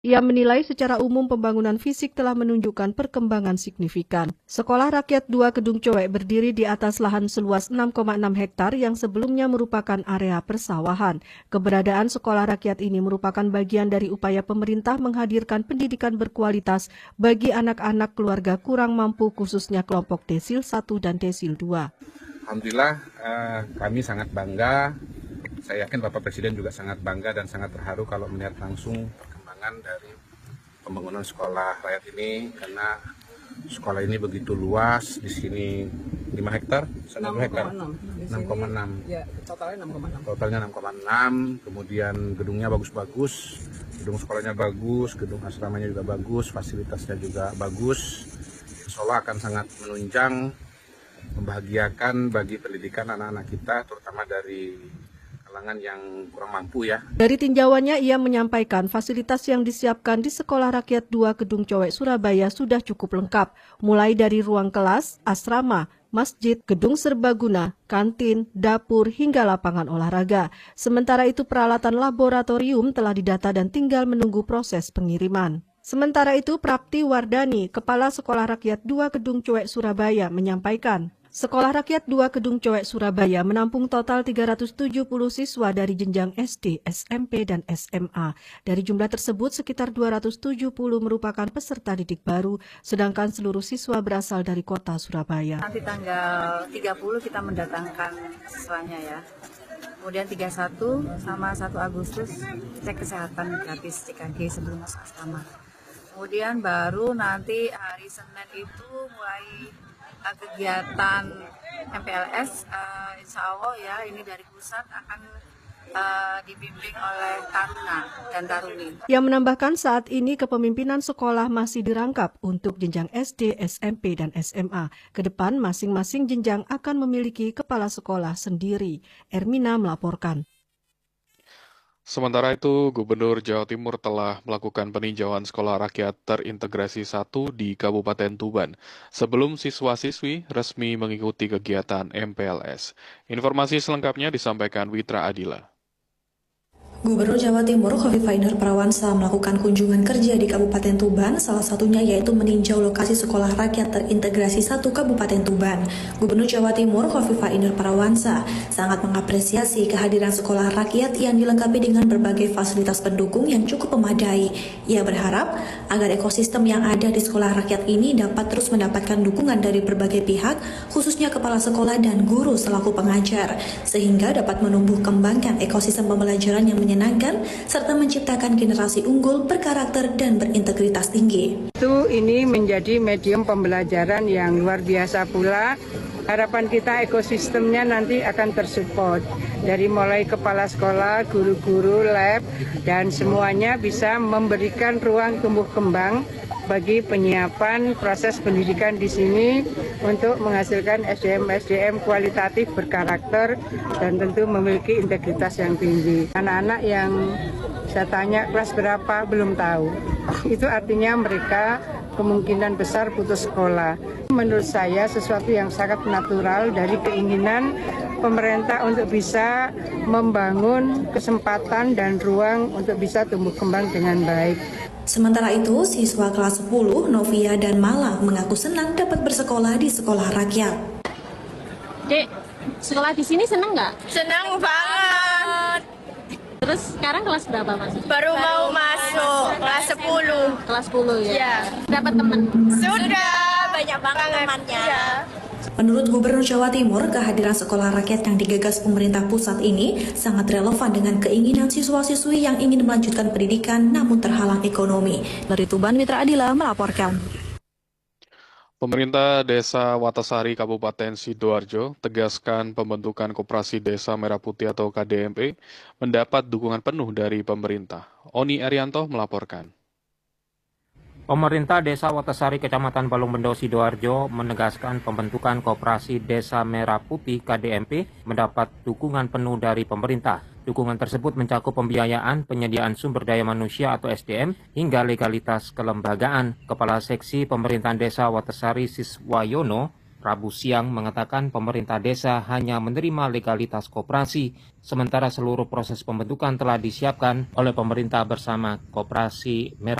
Ia menilai secara umum pembangunan fisik telah menunjukkan perkembangan signifikan. Sekolah Rakyat 2 Kedung Cowek berdiri di atas lahan seluas 6,6 hektar yang sebelumnya merupakan area persawahan. Keberadaan sekolah rakyat ini merupakan bagian dari upaya pemerintah menghadirkan pendidikan berkualitas bagi anak-anak keluarga kurang mampu khususnya kelompok desil 1 dan desil 2. Alhamdulillah kami sangat bangga, saya yakin Bapak Presiden juga sangat bangga dan sangat terharu kalau melihat langsung dari pembangunan sekolah rakyat ini, karena sekolah ini begitu luas. Di sini 5 hektar, 6 hektar, 6,6. Ya, totalnya 6,6. Kemudian gedungnya bagus-bagus, gedung sekolahnya bagus, gedung asramanya juga bagus, fasilitasnya juga bagus. Insya Allah akan sangat menunjang, membahagiakan bagi pendidikan anak-anak kita, terutama dari kalangan yang kurang mampu ya. Dari tinjauannya ia menyampaikan fasilitas yang disiapkan di Sekolah Rakyat 2 Kedung Cowek Surabaya sudah cukup lengkap, mulai dari ruang kelas, asrama, masjid, gedung serbaguna, kantin, dapur, hingga lapangan olahraga. Sementara itu peralatan laboratorium telah didata dan tinggal menunggu proses pengiriman. Sementara itu Prapti Wardani, Kepala Sekolah Rakyat 2 Kedung Cowek Surabaya menyampaikan, Sekolah Rakyat 2 Kedung Cowek Surabaya menampung total 370 siswa dari jenjang SD, SMP, dan SMA. Dari jumlah tersebut, sekitar 270 merupakan peserta didik baru, sedangkan seluruh siswa berasal dari kota Surabaya. Nanti tanggal 30 kita mendatangkan siswanya ya. Kemudian 31 sama 1 Agustus cek kesehatan gratis CKG sebelum masuk asrama. Kemudian baru nanti hari Senin itu mulai kegiatan MPLS, insya Allah ya ini dari pusat akan dibimbing oleh Taruna dan Taruni. Ia menambahkan saat ini kepemimpinan sekolah masih dirangkap untuk jenjang SD, SMP, dan SMA. Kedepan masing-masing jenjang akan memiliki kepala sekolah sendiri. Ermina melaporkan. Sementara itu, Gubernur Jawa Timur telah melakukan peninjauan sekolah rakyat terintegrasi 1 di Kabupaten Tuban sebelum siswa-siswi resmi mengikuti kegiatan MPLS. Informasi selengkapnya disampaikan Witra Adila. Gubernur Jawa Timur Khofifah Indar Parawansa melakukan kunjungan kerja di Kabupaten Tuban, salah satunya yaitu meninjau lokasi Sekolah Rakyat Terintegrasi 1 Kabupaten Tuban. Gubernur Jawa Timur Khofifah Indar Parawansa sangat mengapresiasi kehadiran sekolah rakyat yang dilengkapi dengan berbagai fasilitas pendukung yang cukup memadai. Ia berharap agar ekosistem yang ada di sekolah rakyat ini dapat terus mendapatkan dukungan dari berbagai pihak, khususnya kepala sekolah dan guru selaku pengajar, sehingga dapat menumbuh kembangkan ekosistem pembelajaran yang menyenangkan, serta menciptakan generasi unggul, berkarakter, dan berintegritas tinggi. Ini menjadi medium pembelajaran yang luar biasa pula. Harapan kita ekosistemnya nanti akan tersupport. Dari mulai kepala sekolah, guru-guru, lab, dan semuanya bisa memberikan ruang tumbuh kembang bagi penyiapan proses pendidikan di sini untuk menghasilkan SDM-SDM kualitatif berkarakter dan tentu memiliki integritas yang tinggi. Anak-anak yang saya tanya kelas berapa belum tahu. Itu artinya mereka kemungkinan besar putus sekolah. Menurut saya sesuatu yang sangat natural dari keinginan pemerintah untuk bisa membangun kesempatan dan ruang untuk bisa tumbuh kembang dengan baik. Sementara itu, siswa kelas 10, Novia dan Mala mengaku senang dapat bersekolah di sekolah rakyat. Dek, sekolah di sini senang nggak? Senang banget. Terus sekarang kelas berapa, Mas? Baru mau masuk kelas 10. Kelas 10 ya? Iya. Dapat teman? Sudah, banyak banget temannya. Ya. Menurut Gubernur Jawa Timur, kehadiran sekolah rakyat yang digagas pemerintah pusat ini sangat relevan dengan keinginan siswa-siswi yang ingin melanjutkan pendidikan namun terhalang ekonomi. Dari Tuban, Mitra Adila melaporkan. Pemerintah Desa Watasari Kabupaten Sidoarjo tegaskan pembentukan Koperasi Desa Merah Putih atau KDMP mendapat dukungan penuh dari pemerintah. Oni Arianto melaporkan. Pemerintah Desa Watasari Kecamatan Balongbendo Sidoarjo menegaskan pembentukan Koperasi Desa Merah Putih KDMP mendapat dukungan penuh dari pemerintah. Dukungan tersebut mencakup pembiayaan, penyediaan sumber daya manusia atau SDM, hingga legalitas kelembagaan. Kepala Seksi Pemerintahan Desa Watasari Siswayono Rabu siang mengatakan pemerintah desa hanya menerima legalitas koperasi, sementara seluruh proses pembentukan telah disiapkan oleh pemerintah bersama Koperasi Merah